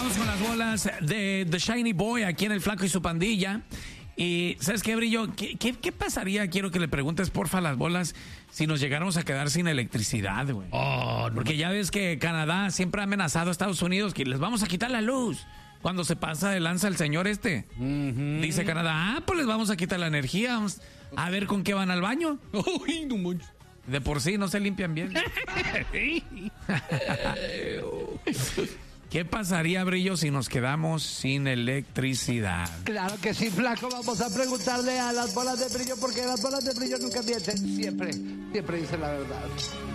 Vamos con las bolas de The Shiny Boy aquí en El Flaco y su Pandilla. Y ¿sabes qué, Brillo? ¿Qué pasaría? Quiero que le preguntes, porfa, a las bolas, si nos llegáramos a quedar sin electricidad, güey. Oh, no. Porque ya ves que Canadá siempre ha amenazado a Estados Unidos que les vamos a quitar la luz. Cuando se pasa de lanza el señor este. Dice Canadá, pues les vamos a quitar la energía. Vamos a ver con qué van al baño. Uy, no manches. De por sí no se limpian bien. ¿Qué pasaría, Brillo, si nos quedamos sin electricidad? Claro que sí, Flaco. Vamos a preguntarle a las bolas de Brillo, porque las bolas de Brillo nunca mienten. Siempre dicen la verdad.